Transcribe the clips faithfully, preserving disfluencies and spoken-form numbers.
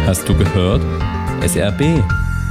Hast du gehört? S R B.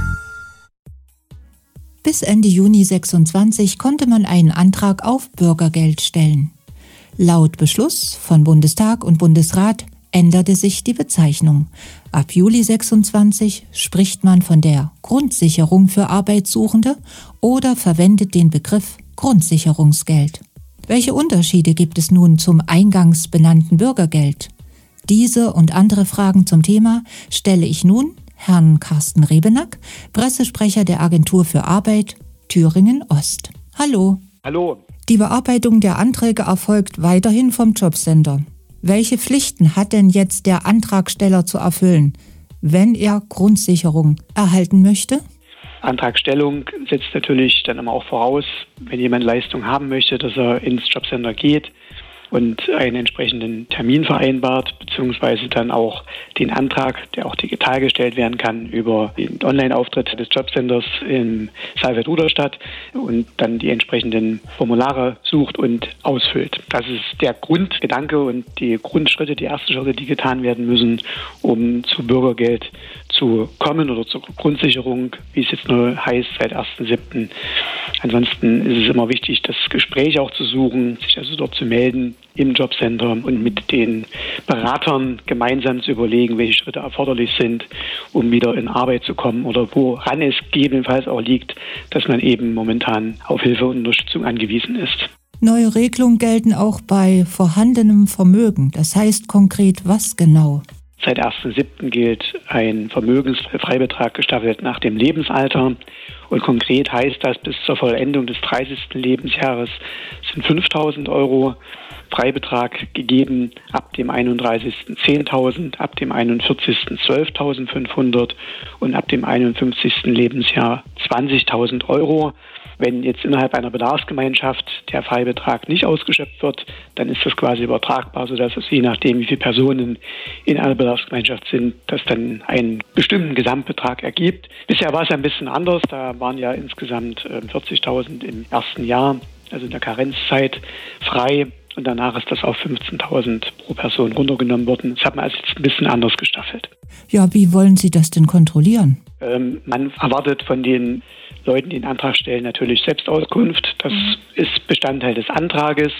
Bis Ende Juni sechsundzwanzig konnte man einen Antrag auf Bürgergeld stellen. Laut Beschluss von Bundestag und Bundesrat änderte sich die Bezeichnung. Ab Juli sechsundzwanzig spricht man von der Grundsicherung für Arbeitssuchende oder verwendet den Begriff Grundsicherungsgeld. Welche Unterschiede gibt es nun zum eingangs benannten Bürgergeld? Diese und andere Fragen zum Thema stelle ich nun Herrn Carsten Rebenack, Pressesprecher der Agentur für Arbeit Thüringen Ost. Hallo. Hallo. Die Bearbeitung der Anträge erfolgt weiterhin vom Jobcenter. Welche Pflichten hat denn jetzt der Antragsteller zu erfüllen, wenn er Grundsicherung erhalten möchte? Antragstellung setzt natürlich dann immer auch voraus, wenn jemand Leistung haben möchte, dass er ins Jobcenter geht und einen entsprechenden Termin vereinbart, beziehungsweise dann auch den Antrag, der auch digital gestellt werden kann, über den Online-Auftritt des Jobcenters in Saalfeld-Rudolstadt und dann die entsprechenden Formulare sucht und ausfüllt. Das ist der Grundgedanke und die Grundschritte, die ersten Schritte, die getan werden müssen, um zu Bürgergeld zu kommen oder zur Grundsicherung, wie es jetzt nur heißt, seit ersten siebten Ansonsten ist es immer wichtig, das Gespräch auch zu suchen, sich also dort zu melden im Jobcenter und mit den Beratern gemeinsam zu überlegen, welche Schritte erforderlich sind, um wieder in Arbeit zu kommen oder woran es gegebenenfalls auch liegt, dass man eben momentan auf Hilfe und Unterstützung angewiesen ist. Neue Regelungen gelten auch bei vorhandenem Vermögen. Das heißt konkret was genau? Seit ersten siebten gilt ein Vermögensfreibetrag gestaffelt nach dem Lebensalter. Und konkret heißt das, bis zur Vollendung des dreißigsten Lebensjahres sind fünftausend Euro Freibetrag gegeben, ab dem einunddreißigsten zehntausend, ab dem einundvierzigsten zwölftausendfünfhundert und ab dem einundfünfzigsten Lebensjahr zwanzigtausend Euro. Wenn jetzt innerhalb einer Bedarfsgemeinschaft der Freibetrag nicht ausgeschöpft wird, dann ist das quasi übertragbar, sodass es je nachdem, wie viele Personen in einer Bedarfsgemeinschaft sind, das dann einen bestimmten Gesamtbetrag ergibt. Bisher war es ein bisschen anders, da waren ja insgesamt vierzigtausend im ersten Jahr, also in der Karenzzeit, frei. Und danach ist das auf fünfzehntausend pro Person runtergenommen worden. Das hat man also jetzt ein bisschen anders gestaffelt. Ja, wie wollen Sie das denn kontrollieren? Ähm, man erwartet von den Leuten, die den Antrag stellen, natürlich Selbstauskunft. Das mhm. ist Bestandteil des Antrages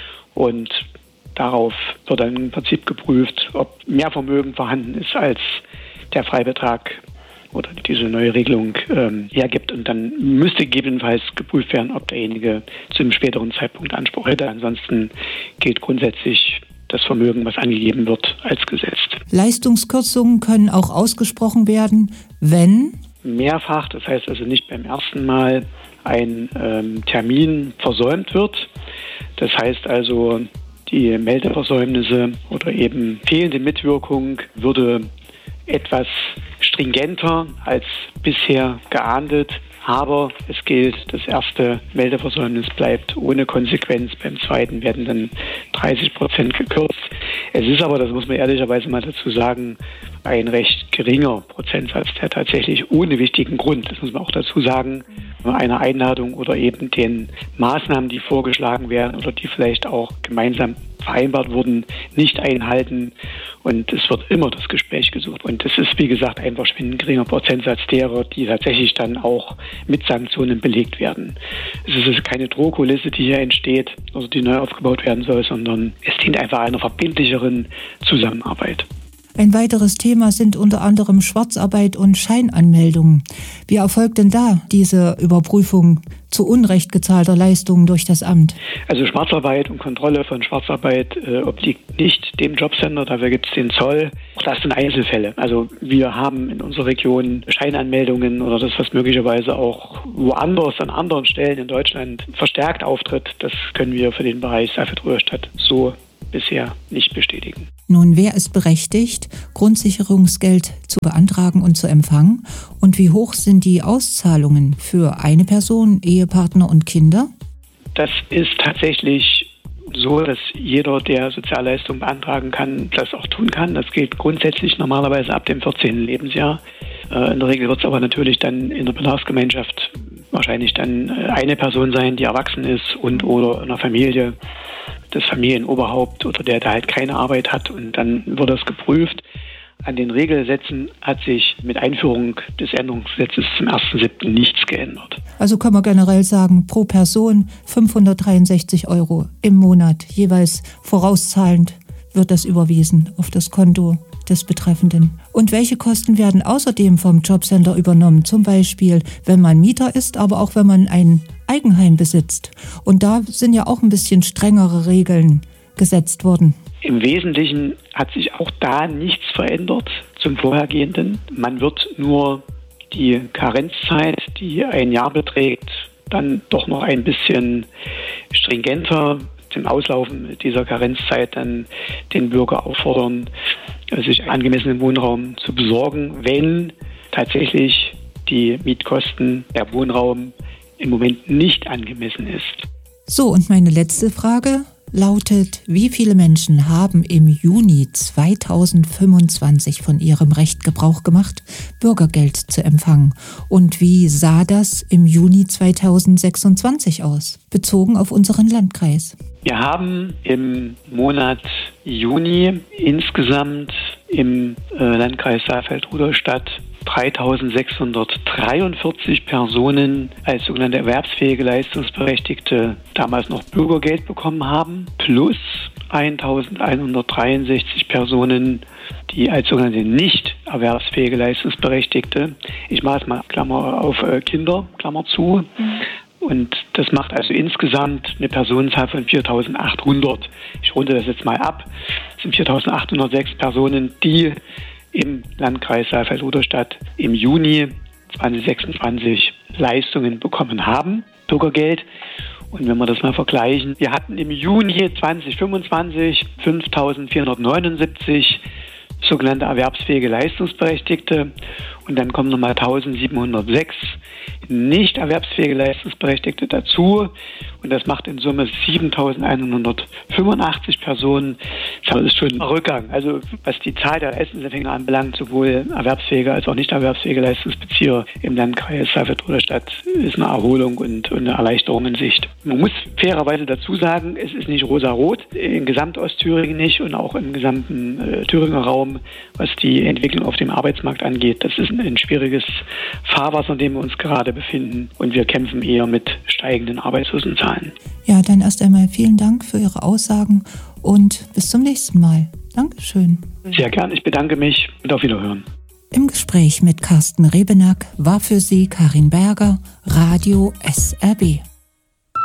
und darauf wird dann im Prinzip geprüft, ob mehr Vermögen vorhanden ist, als der Freibetrag oder diese neue Regelung ähm, hergibt. Und dann müsste gegebenenfalls geprüft werden, ob derjenige zu einem späteren Zeitpunkt Anspruch hätte. Ansonsten gilt grundsätzlich das Vermögen, was angegeben wird, als gesetzt. Leistungskürzungen können auch ausgesprochen werden, wenn mehrfach, das heißt also nicht beim ersten Mal, ein ähm, Termin versäumt wird. Das heißt also, die Meldeversäumnisse oder eben fehlende Mitwirkung würde etwas stringenter als bisher geahndet. Aber es gilt, das erste Meldeversäumnis bleibt ohne Konsequenz. Beim zweiten werden dann dreißig Prozent gekürzt. Es ist aber, das muss man ehrlicherweise mal dazu sagen, ein recht geringer Prozentsatz, der tatsächlich ohne wichtigen Grund, das muss man auch dazu sagen, einer Einladung oder eben den Maßnahmen, die vorgeschlagen werden oder die vielleicht auch gemeinsam vereinbart wurden, nicht einhalten. Und es wird immer das Gespräch gesucht. Und es ist, wie gesagt, ein verschwindend geringer Prozentsatz derer, die tatsächlich dann auch mit Sanktionen belegt werden. Es ist also keine Drohkulisse, die hier entsteht, also die neu aufgebaut werden soll, sondern es dient einfach einer verbindlicheren Zusammenarbeit. Ein weiteres Thema sind unter anderem Schwarzarbeit und Scheinanmeldungen. Wie erfolgt denn da diese Überprüfung zu Unrecht gezahlter Leistungen durch das Amt? Also Schwarzarbeit und Kontrolle von Schwarzarbeit äh, obliegt nicht dem Jobcenter, dafür gibt es den Zoll. Auch das sind Einzelfälle. Also wir haben in unserer Region Scheinanmeldungen oder das, was möglicherweise auch woanders an anderen Stellen in Deutschland verstärkt auftritt, das können wir für den Bereich Saalfeld-Rudolstadt so bisher nicht bestätigen. Nun, wer ist berechtigt, Grundsicherungsgeld zu beantragen und zu empfangen? Und wie hoch sind die Auszahlungen für eine Person, Ehepartner und Kinder? Das ist tatsächlich so, dass jeder, der Sozialleistungen beantragen kann, das auch tun kann. Das gilt grundsätzlich normalerweise ab dem vierzehnten Lebensjahr. In der Regel wird es aber natürlich dann in der Bedarfsgemeinschaft wahrscheinlich dann eine Person sein, die erwachsen ist und oder in der Familie das Familienoberhaupt oder der, der halt keine Arbeit hat und dann wird das geprüft. An den Regelsätzen hat sich mit Einführung des Änderungsgesetzes zum ersten siebten nichts geändert. Also können wir generell sagen, pro Person fünfhundertdreiundsechzig Euro im Monat, jeweils vorauszahlend wird das überwiesen auf das Konto des Betreffenden. Und welche Kosten werden außerdem vom Jobcenter übernommen? Zum Beispiel, wenn man Mieter ist, aber auch wenn man ein Eigenheim besitzt. Und da sind ja auch ein bisschen strengere Regeln gesetzt worden. Im Wesentlichen hat sich auch da nichts verändert zum Vorhergehenden. Man wird nur die Karenzzeit, die ein Jahr beträgt, dann doch noch ein bisschen stringenter zum Auslaufen dieser Karenzzeit dann den Bürger auffordern, sich angemessenen Wohnraum zu besorgen, wenn tatsächlich die Mietkosten, der Wohnraum im Moment nicht angemessen ist. So, und meine letzte Frage lautet, wie viele Menschen haben im Juni zweitausendfünfundzwanzig von ihrem Recht Gebrauch gemacht, Bürgergeld zu empfangen? Und wie sah das im Juni zweitausendsechsundzwanzig aus, bezogen auf unseren Landkreis? Wir haben im Monat Juni insgesamt im äh, Landkreis Saalfeld-Rudolstadt dreitausendsechshundertdreiundvierzig Personen als sogenannte erwerbsfähige Leistungsberechtigte damals noch Bürgergeld bekommen haben, plus eintausendeinhundertdreiundsechzig Personen, die als sogenannte nicht erwerbsfähige Leistungsberechtigte, ich mache jetzt mal Klammer auf äh, Kinder, Klammer zu, und das macht also insgesamt eine Personenzahl von viertausendachthundert. Ich runde das jetzt mal ab. Das sind viertausendachthundertsechs Personen, die im Landkreis Saalfeld-Rudolstadt im Juni zweitausendsechsundzwanzig Leistungen bekommen haben, Bürgergeld. Und wenn wir das mal vergleichen, wir hatten im Juni zweitausendfünfundzwanzig fünftausendvierhundertneunundsiebzig sogenannte erwerbsfähige Leistungsberechtigte und dann kommen nochmal eintausendsiebenhundertsechs nicht erwerbsfähige Leistungsberechtigte dazu und das macht in Summe siebentausendeinhundertfünfundachtzig Personen. Das ist schon ein Rückgang. Also was die Zahl der Leistungsempfänger anbelangt, sowohl erwerbsfähige als auch nicht erwerbsfähige Leistungsbezieher im Landkreis Saalfeld-Rudolstadt ist eine Erholung und, und eine Erleichterung in Sicht. Man muss fairerweise dazu sagen, es ist nicht rosa-rot, in Gesamtostthüringen nicht und auch im gesamten äh, Thüringer Raum, was die Entwicklung auf dem Arbeitsmarkt angeht. Das ist ein, ein schwieriges Fahrwasser, in dem wir uns gerade befinden und wir kämpfen eher mit steigenden Arbeitslosenzahlen. Ja, dann erst einmal vielen Dank für Ihre Aussagen und bis zum nächsten Mal. Dankeschön. Sehr gern, ich bedanke mich und auf Wiederhören. Im Gespräch mit Carsten Rebenack war für Sie Karin Berger, Radio S R B.